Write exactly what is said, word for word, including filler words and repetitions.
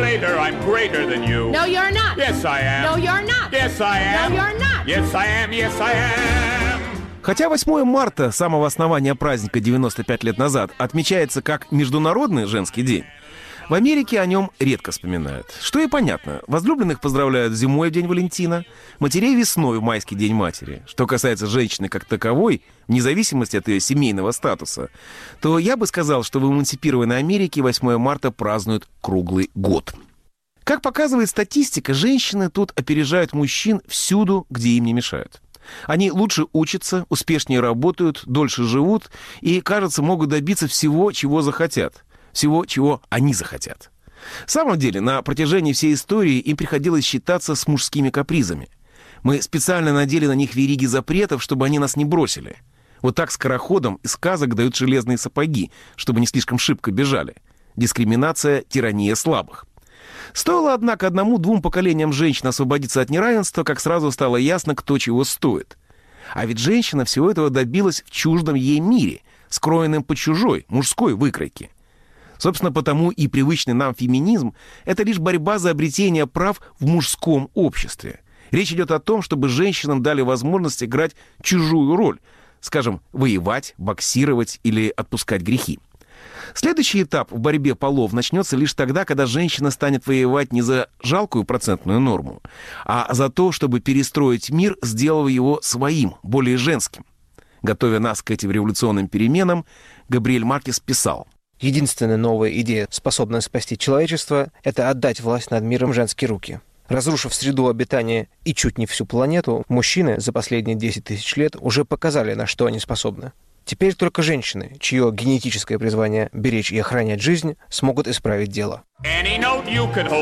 greater, I'm greater than you. No, you're not. Yes, I am. No, you're not. Yes, I am. No, you're not. Yes, I am. Yes, I am. Хотя восьмое марта, самого основания праздника девяносто пять лет назад, отмечается как Международный женский день, в Америке о нем редко вспоминают. Что и понятно. Возлюбленных поздравляют зимой в День Валентина, матерей весной в майский День матери. Что касается женщины как таковой, вне зависимости от ее семейного статуса, то я бы сказал, что в эмансипированной Америке восьмое марта празднуют круглый год. Как показывает статистика, женщины тут опережают мужчин всюду, где им не мешают. Они лучше учатся, успешнее работают, дольше живут и, кажется, могут добиться всего, чего захотят. Всего, чего они захотят. В самом деле, на протяжении всей истории им приходилось считаться с мужскими капризами. Мы специально надели на них вериги запретов, чтобы они нас не бросили. Вот так скороходам из сказок дают железные сапоги, чтобы не слишком шибко бежали. Дискриминация, тирания слабых. Стоило, однако, одному-двум поколениям женщин освободиться от неравенства, как сразу стало ясно, кто чего стоит. А ведь женщина всего этого добилась в чуждом ей мире, скроенном по чужой, мужской выкройке. Собственно, потому и привычный нам феминизм — это лишь борьба за обретение прав в мужском обществе. Речь идет о том, чтобы женщинам дали возможность играть чужую роль, скажем, воевать, боксировать или отпускать грехи. Следующий этап в борьбе полов начнется лишь тогда, когда женщина станет воевать не за жалкую процентную норму, а за то, чтобы перестроить мир, сделав его своим, более женским. Готовя нас к этим революционным переменам, Габриэль Маркес писал: «Единственная новая идея, способная спасти человечество, это отдать власть над миром в женские руки. Разрушив среду обитания и чуть не всю планету, мужчины за последние десять тысяч лет уже показали, на что они способны. Теперь только женщины, чье генетическое призвание беречь и охранять жизнь, смогут исправить дело».